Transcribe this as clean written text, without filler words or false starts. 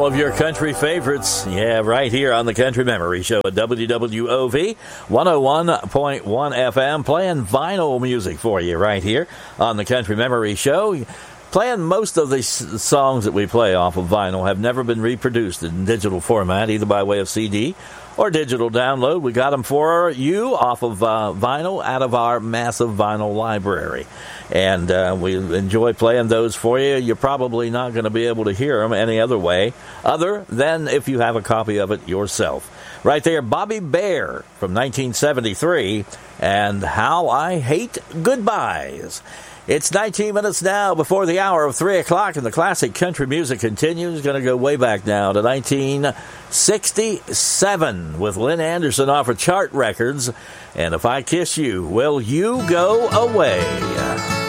all of your country favorites. Yeah, right here on the Country Memory Show at WWOV 101.1 FM. Playing vinyl music for you right here on the Country Memory Show. Playing most of the songs that we play off of vinyl have never been reproduced in digital format, either by way of CD or digital download. We got them for you off of vinyl out of our massive vinyl library. And we enjoy playing those for you. You're probably not going to be able to hear them any other way other than if you have a copy of it yourself. Right there, Bobby Bare from 1973 and How I Hate Goodbyes. It's 19 minutes now before the hour of 3 o'clock, and the classic country music continues. Going to go way back now to 1967 with Lynn Anderson off of Chart Records. And If I Kiss You, Will You Go Away?